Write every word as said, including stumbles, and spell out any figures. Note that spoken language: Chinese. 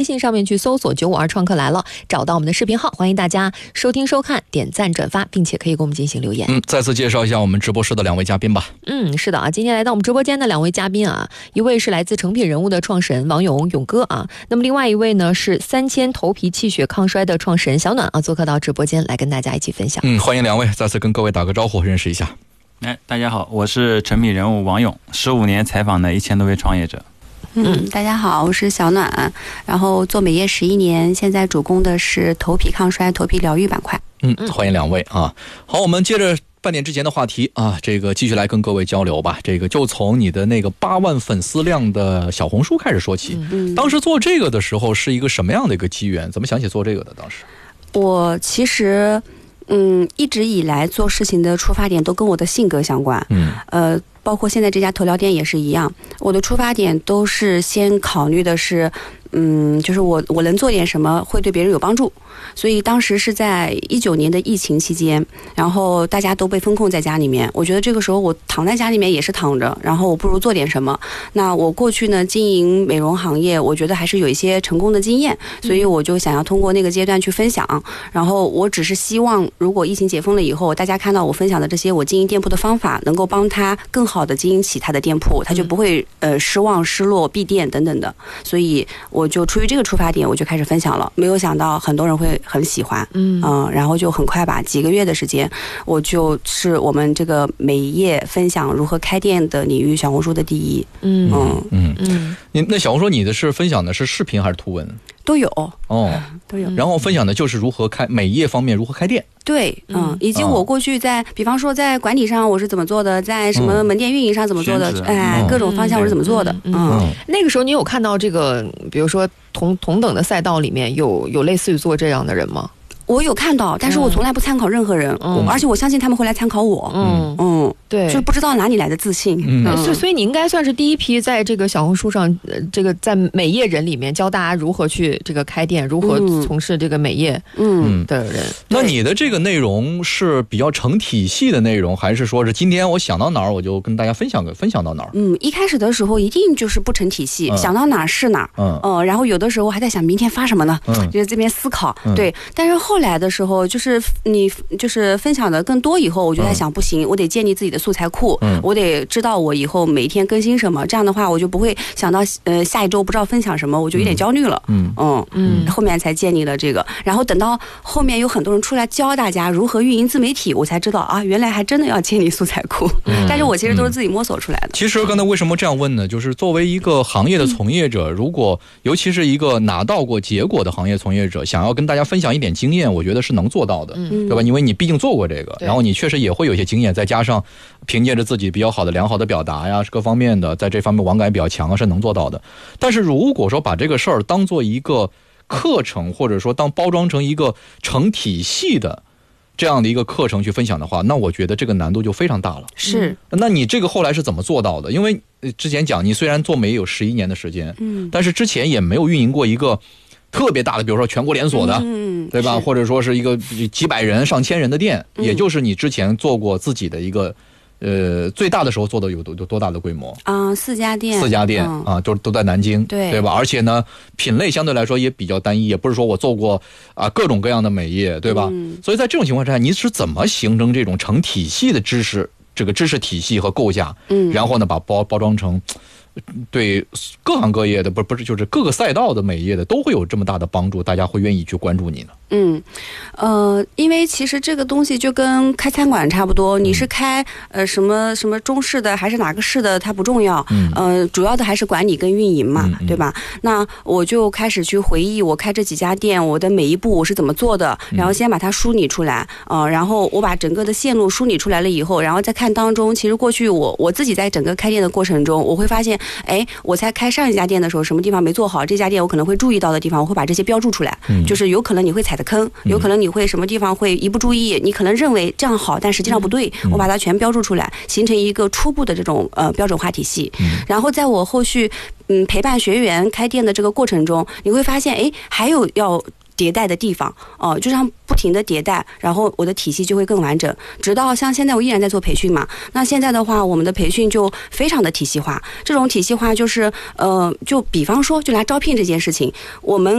信上面去搜索九五二创客来了，找到我们的视频号，欢迎大家收听收看，点赞转发，并且可以给我们进行留言。 嗯，再次介绍一下我们直播室的两位嘉宾吧。 嗯，是的啊，今天来到我们直播间的两位嘉宾啊，一位是来自成品人物的创始人王勇勇哥啊，那么另外一位呢是三千头皮气血抗衰的创始人小暖啊，做客到直播间来跟大家一起分享。 嗯，欢迎两位，再次跟各位打个招呼，认识一下。 哎，大家好，我是成品人物王勇，十五年采访的一千多位创业者。 嗯，大家好，我是小暖，然后做美业十一年，现在主攻的是头皮抗衰、头皮疗愈板块。 嗯，欢迎两位啊。好，我们接着半点之前的话题啊，这个继续来跟各位交流吧。这个就从你的那个八万粉丝量的小红书开始说起。嗯，当时做这个的时候是一个什么样的一个机缘？怎么想起做这个的？当时我其实嗯一直以来做事情的出发点都跟我的性格相关。嗯，呃。包括现在这家头疗店也是一样，我的出发点都是先考虑的是，嗯，就是我我能做点什么会对别人有帮助。所以当时是在一九年的疫情期间，然后大家都被封控在家里面，我觉得这个时候我躺在家里面也是躺着，然后我不如做点什么。那我过去呢经营美容行业，我觉得还是有一些成功的经验，所以我就想要通过那个阶段去分享。然后我只是希望，如果疫情解封了以后，大家看到我分享的这些我经营店铺的方法，能够帮他更好的经营起他的店铺，他就不会呃失望、失落、闭店等等的。所以我就出于这个出发点，我就开始分享了。没有想到很多人会很喜欢，嗯嗯、呃，然后就很快吧，几个月的时间，我就是我们这个美业分享如何开店的领域小红书的第一。嗯嗯嗯嗯，你那小红书你的是分享的是视频还是图文？ 都有哦， 都有。 然后分享的就是如何开美业方面如何开店。 对，嗯，以及我过去在，比方说在管理上我是怎么做的，在什么门店运营上怎么做的，哎，各种方向我是怎么做的。嗯， 那个时候你有看到这个，比如说同同等的赛道里面有有类似于做这样的人吗？ 我有看到，但是我从来不参考任何人，嗯、而且我相信他们会来参考我。嗯嗯，对，就是不知道哪里来的自信。 嗯，嗯所以所以你应该算是第一批在这个小红书上，呃、这个在美业人里面教大家如何去这个开店，如何从事这个美业嗯的人。嗯、 那你的这个内容是比较成体系的内容，还是说是今天我想到哪儿我就跟大家分享个分享到哪儿？ 嗯，一开始的时候一定就是不成体系，嗯、想到哪儿是哪儿。嗯呃，然后有的时候还在想明天发什么呢？嗯，就是这边思考。嗯、对，但是后来的时候，就是你就是分享的更多以后，我就在想，不行，我得建立自己的素材库，嗯、我得知道我以后每一天更新什么，这样的话我就不会想到呃下一周不知道分享什么，我就有点焦虑了。嗯嗯嗯，后面才建立了这个，然后等到后面有很多人出来教大家如何运营自媒体，我才知道啊，原来还真的要建立素材库。嗯、但是我其实都是自己摸索出来的。 其实刚才为什么这样问呢？就是作为一个行业的从业者，嗯、如果尤其是一个拿到过结果的行业从业者，想要跟大家分享一点经验，我觉得是能做到的，嗯、对吧？因为你毕竟做过这个，然后你确实也会有些经验，再加上凭借着自己比较好的良好的表达呀，各方面的，在这方面网感比较强啊，是能做到的。但是如果说把这个事儿当做一个课程，或者说当包装成一个成体系的这样的一个课程去分享的话，那我觉得这个难度就非常大了。 是， 那你这个后来是怎么做到的？因为之前讲你虽然做美有十一年的时间，嗯，但是之前也没有运营过一个特别大的，比如说全国连锁的，嗯，对吧？或者说是一个几百人、上千人的店，嗯、也就是你之前做过自己的一个，呃，最大的时候做的有多有多大的规模啊、呃？四家店， 四家店、嗯、啊，都都在南京， 对对吧？而且呢，品类相对来说也比较单一，也不是说我做过啊各种各样的美业，对吧？嗯、所以在这种情况之下，你是怎么形成这种成体系的知识，这个知识体系和构架？嗯，然后呢，把包包装成。对各行各业的不不是就是各个赛道的美业的都会有这么大的帮助，大家会愿意去关注你呢？ 嗯，呃，因为其实这个东西就跟开餐馆差不多，你是开呃什么什么中式的还是哪个式的，它不重要，嗯，呃，主要的还是管理跟运营嘛，嗯嗯对吧？那我就开始去回忆我开这几家店，我的每一步我是怎么做的，然后先把它梳理出来，呃，然后我把整个的线路梳理出来了以后，然后再看当中，其实过去我我自己在整个开店的过程中，我会发现。哎，我在开上一家店的时候，什么地方没做好？这家店我可能会注意到的地方，我会把这些标注出来。嗯，就是有可能你会踩的坑，有可能你会什么地方会一不注意，你可能认为这样好，但实际上不对。嗯、我把它全标注出来，形成一个初步的这种呃标准化体系。嗯、然后在我后续嗯陪伴学员开店的这个过程中，你会发现，哎，还有要迭代的地方哦、呃，就像不停的迭代，然后我的体系就会更完整。直到像现在我依然在做培训嘛，那现在的话，我们的培训就非常的体系化。这种体系化就是呃，就比方说，就拿招聘这件事情，我们